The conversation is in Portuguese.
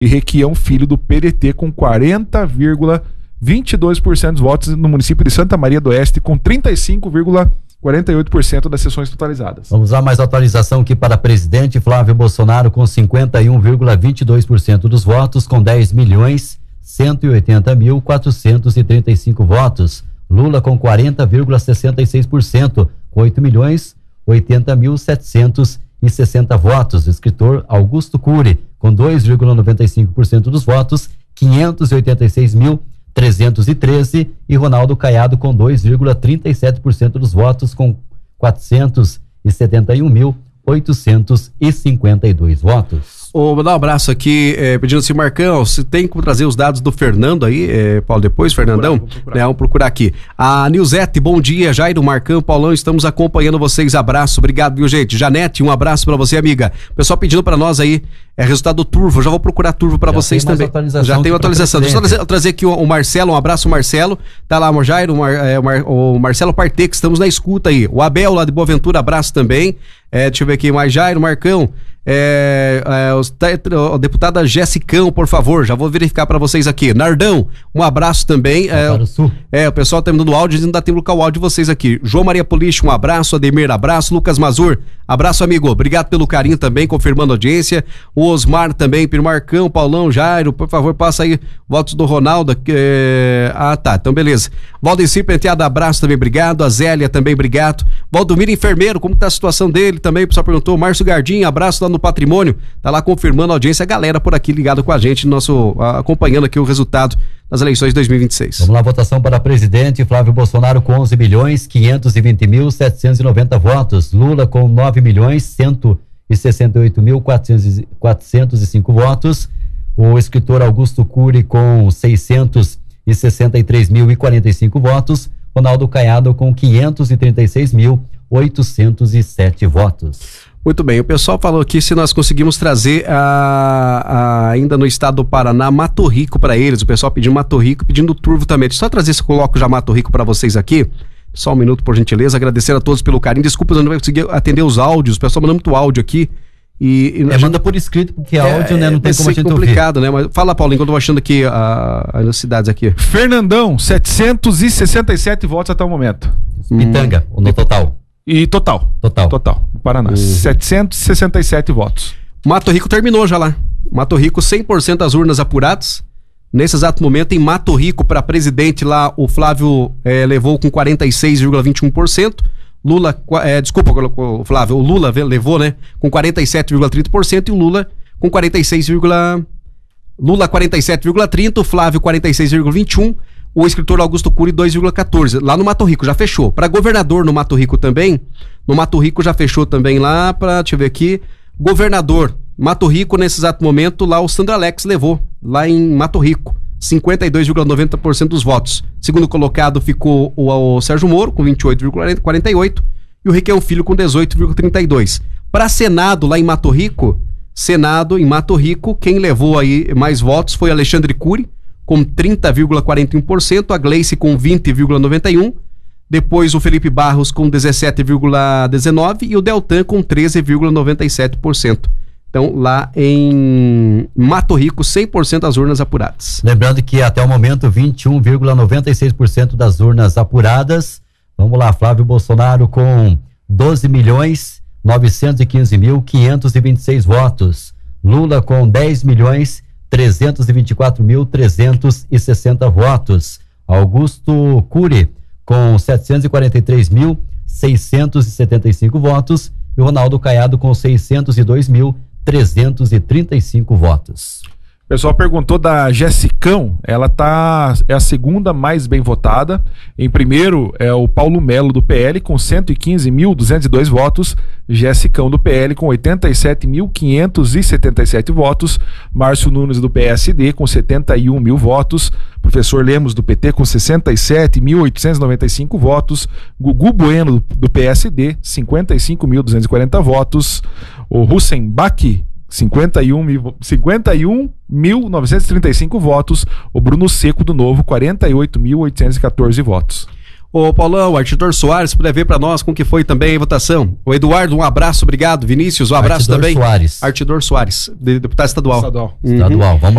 e Requião Filho do PDT com 40,22% dos votos no município de Santa Maria do Oeste com 35,48% das sessões totalizadas. Vamos a mais atualização aqui para presidente. Flávio Bolsonaro com 51,22% dos votos com 10.180.435 votos. Lula com 40,66% com 8.080.760 votos. O escritor Augusto Cury com 2,95% dos votos, 586.313, e Ronaldo Caiado com 2,37% dos votos com 471.852 votos. Vou dar um abraço aqui, pedindo assim, Marcão, se tem como trazer os dados do Fernando aí, Paulo, depois, Fernandão? Vamos procurar aqui. A Nilzete, bom dia, Jairo, Marcão, Paulão, estamos acompanhando vocês, abraço, obrigado, viu, gente? Janete, um abraço pra você, amiga. O pessoal pedindo pra nós aí, resultado do Turvo, já vou procurar Turvo pra vocês também. Já tem uma atualização. Deixa eu trazer aqui o Marcelo, um abraço, Marcelo, tá lá, o Jairo, o Marcelo Partex, estamos na escuta aí. O Abel, lá de Boa Ventura, abraço também. Deixa eu ver aqui, mais Jairo, Marcão, a deputada Jessicão, por favor, já vou verificar pra vocês aqui. Nardão, um abraço também. O pessoal tá me dando áudio, não dá tempo de colocar o áudio de vocês aqui. João Maria Poliche, um abraço. Ademir, abraço. Lucas Mazur, abraço, amigo, obrigado pelo carinho também, confirmando a audiência. O Osmar também, Piro Marcão, Paulão, Jairo, por favor, passa aí votos do Ronaldo. Tá, então beleza. Valdecir Penteado, abraço também, obrigado. A Zélia também, obrigado. Valdomiro Enfermeiro, como tá a situação dele também, o pessoal perguntou. Márcio Gardinho, abraço lá no Patrimônio, tá lá confirmando a audiência, a galera por aqui ligado com a gente, acompanhando aqui o resultado das eleições de 2026. Vamos lá, votação para presidente. Flávio Bolsonaro com 11.520.790 votos, Lula com 9.168.405 votos, o escritor Augusto Cury com 663.045 votos, Ronaldo Caiado com 536.807 votos. Muito bem, o pessoal falou aqui se nós conseguimos trazer ainda no estado do Paraná, Mato Rico para eles. O pessoal pedindo Mato Rico, pedindo Turvo também. Deixa eu só trazer, se eu coloco já Mato Rico para vocês aqui. Só um minuto, por gentileza. Agradecer a todos pelo carinho. Desculpa, eu não vou conseguir atender os áudios. O pessoal manda muito áudio aqui. Manda por escrito, porque áudio, né? Não tem como a gente complicado, ouvir. Né? Mas fala, Paulo, enquanto eu tô achando aqui as cidades aqui. Fernandão, 767 votos até o momento. Pitanga, no total. E total, no Paraná, 767 votos. Mato Rico terminou já lá. Mato Rico, 100% das urnas apuradas. Nesse exato momento, em Mato Rico, para presidente lá, o Flávio levou com 46,21%. Lula, Flávio, o Lula levou, né, com 47,30% e o Lula com 47,30%, o Flávio 46,21%. O escritor Augusto Cury 2,14%, lá no Mato Rico, já fechou. Para governador no Mato Rico também, já fechou também lá, deixa eu ver aqui, governador, Mato Rico, nesse exato momento, lá o Sandro Alex levou, lá em Mato Rico, 52,90% dos votos. Segundo colocado ficou o Sérgio Moro, com 28,48%, e o Requião Filho com 18,32%. Para Senado, lá em Mato Rico, quem levou aí mais votos foi Alexandre Cury, com 30,41%, a Gleice com 20,91%, depois o Felipe Barros com 17,19% e o Deltan com 13,97%. Então, lá em Mato Rico, 100% das urnas apuradas. Lembrando que até o momento, 21,96% das urnas apuradas. Vamos lá, Flávio Bolsonaro com 12.915.526 votos. Lula com 10.324.360 votos. Augusto Cury com 743.675 votos. E Ronaldo Caiado com 602.335 votos. O pessoal perguntou da Jessicão, ela é a segunda mais bem votada. Em primeiro é o Paulo Melo do PL com 115.202 votos, Jessicão do PL com 87.577 votos, Márcio Nunes do PSD com 71.000 votos, Professor Lemos do PT com 67.895 votos, Gugu Bueno do PSD 55.240 votos, o Hussenbach 51.935 votos, o Bruno Seco do Novo 48.814 votos. Ô Paulão, o Artidor Soares, se puder ver pra nós como que foi também a votação. O Eduardo, um abraço, obrigado. Vinícius, um abraço Artidor também. Soares. Artidor Soares, deputado estadual. Estadual. Estadual, vamos lá.